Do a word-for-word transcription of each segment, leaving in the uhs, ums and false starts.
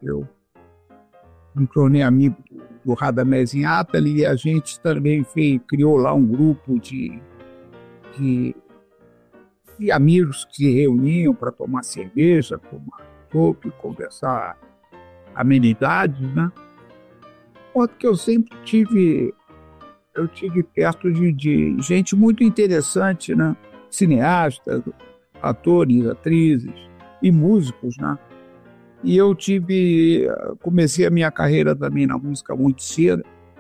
Eu me tornei amigo do Radamés Inátali e a gente também fez, criou lá um grupo de, de, de amigos que se reuniam para tomar cerveja, tomar chopp, conversar amenidades, né? Enquanto que eu sempre tive, eu tive perto de, de gente muito interessante, né? Cineastas, atores, atrizes e músicos, né? E eu tive, comecei a minha carreira também na música muito cedo,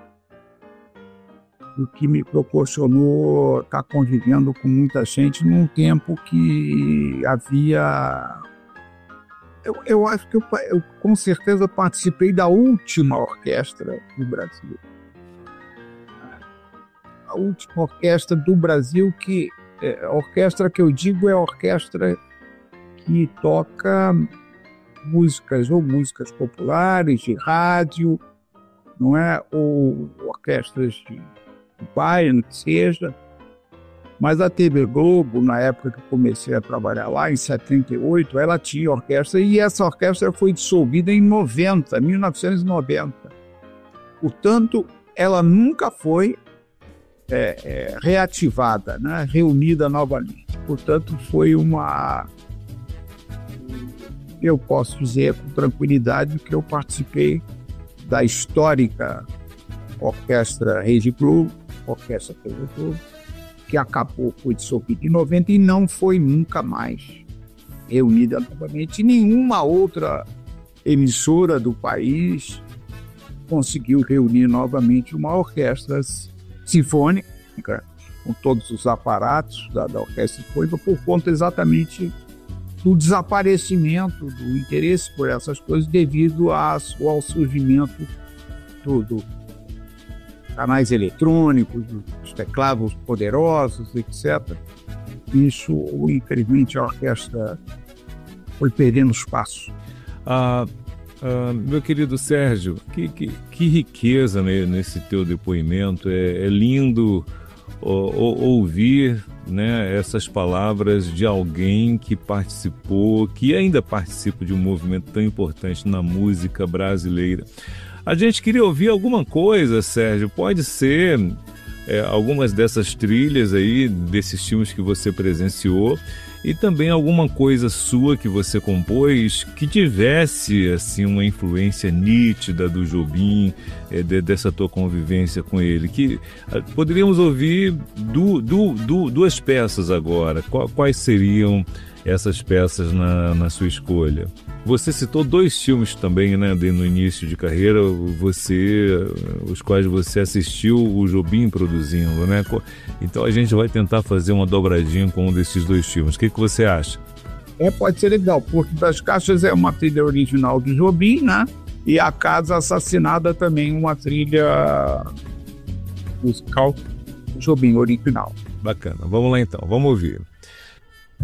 o que me proporcionou estar convivendo com muita gente num tempo que havia... Eu, eu acho que eu, eu com certeza participei da última orquestra do Brasil. A última orquestra do Brasil, que é, a orquestra que eu digo é a orquestra que toca músicas ou músicas populares de rádio, não é? Ou orquestras de, de baile, que seja. Mas a T V Globo, na época que eu comecei a trabalhar lá, em setenta e oito, ela tinha orquestra e essa orquestra foi dissolvida em noventa, mil novecentos e noventa. Portanto, ela nunca foi é, é, reativada, né? Reunida novamente. Portanto, foi uma... Eu posso dizer com tranquilidade que eu participei da histórica Orquestra Rede Globo, Orquestra T V Globo, que acabou, foi dissolvida em noventa e não foi nunca mais reunida novamente. Nenhuma outra emissora do país conseguiu reunir novamente uma orquestra sinfônica, com todos os aparatos da, da orquestra sinfônica, por conta exatamente do desaparecimento do interesse por essas coisas devido ao surgimento do, do canais eletrônicos, dos teclados poderosos, etcétera. Isso, infelizmente, a orquestra foi perdendo espaço. Ah, ah, meu querido Sérgio, que, que, que riqueza, né, nesse teu depoimento. É, é lindo ó, ó, ouvir, né, essas palavras de alguém que participou, que ainda participa de um movimento tão importante na música brasileira. A gente queria ouvir alguma coisa, Sérgio, pode ser é, algumas dessas trilhas aí, desses filmes que você presenciou, e também alguma coisa sua que você compôs que tivesse assim uma influência nítida do Jobim, é, de, dessa tua convivência com ele. Que uh, poderíamos ouvir du, du, du, duas peças agora. Qu- quais seriam essas peças na, na sua escolha? Você citou dois filmes também, né, no início de carreira, você, os quais você assistiu o Jobim produzindo, né? Então a gente vai tentar fazer uma dobradinha com um desses dois filmes. O que, que você acha? É, pode ser legal. Porto das Caixas é uma trilha original do Jobim, né? E A Casa Assassinada também uma trilha musical do Jobim original. Bacana. Vamos lá então, vamos ouvir.